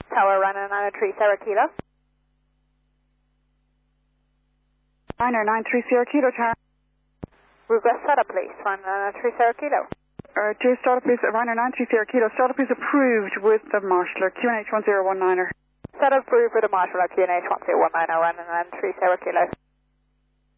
Tower, running 93 Sierra Kilo. Liner 93 Sierra Kilo, Tower. Request startup, please. Running 93 Sierra Kilo. Dear startup, please. Liner 93 Sierra Kilo. Startup is approved with the marshaller. QNH 1019er. Startup approved with the marshaller. QNH 1019er, running 93 Sierra Kilo.